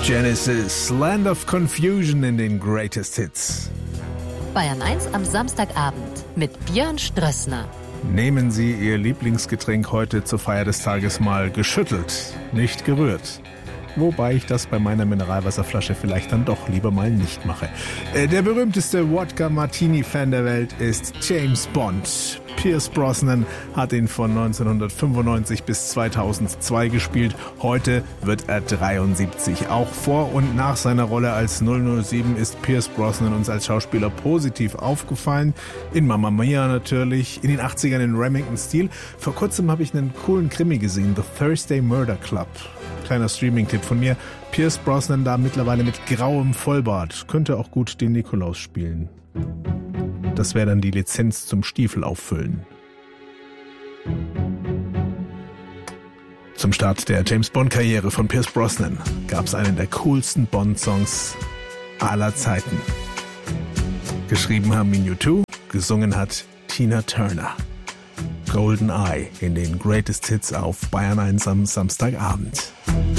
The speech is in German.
Genesis, Land of Confusion in den Greatest Hits. Bayern 1 am Samstagabend mit Björn Strössner. Nehmen Sie Ihr Lieblingsgetränk heute zur Feier des Tages mal geschüttelt, nicht gerührt. Wobei ich das bei meiner Mineralwasserflasche vielleicht dann doch lieber mal nicht mache. Der berühmteste Wodka-Martini-Fan der Welt ist James Bond. Pierce Brosnan hat ihn von 1995 bis 2002 gespielt. Heute wird er 73. Auch vor und nach seiner Rolle als 007 ist Pierce Brosnan uns als Schauspieler positiv aufgefallen. In Mamma Mia natürlich, in den 80ern in Remington Steel. Vor kurzem habe ich einen coolen Krimi gesehen, The Thursday Murder Club. Kleiner Streaming-Tipp von mir. Pierce Brosnan da mittlerweile mit grauem Vollbart. Könnte auch gut den Nikolaus spielen. Das wäre dann die Lizenz zum Stiefel auffüllen. Zum Start der James-Bond-Karriere von Pierce Brosnan gab es einen der coolsten Bond-Songs aller Zeiten. Geschrieben haben ihn U2, gesungen hat Tina Turner. Golden Eye in den Greatest Hits auf Bayern 1 am Samstagabend.